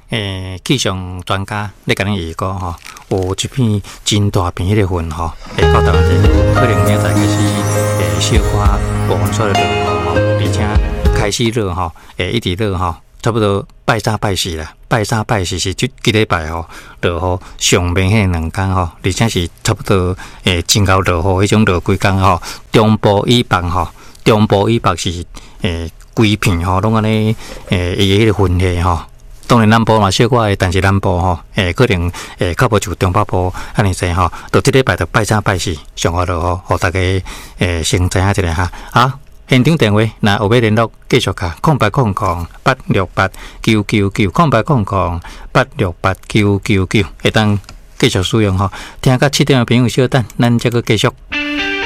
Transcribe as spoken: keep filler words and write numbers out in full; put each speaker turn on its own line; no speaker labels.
诶，气象专家咧甲咱预告吼，有一片真大片迄个云吼，会到台湾这边，可能明仔开始诶小可部分所的热吼，而且开始热吼，诶一直热吼，差不多拜三拜四啦，拜三拜四是即几礼拜吼，热雨上明显两天吼，而且是差不多诶真够热雨迄种热几工吼，中部以北吼，中部以北是诶规片吼，拢安尼诶伊迄个云气吼。当然南部嘛小可的，但是南部吼，诶，可能诶较无像中北部安尼济吼。到即礼拜就拜三拜四上好落吼，互大家诶先知影一下哈。好，现场电话，那有要联络继续卡，空八空空八六八九九九，空八空空八六八九九九，会当继续使用吼。听到七点的朋友稍等，咱再个继续。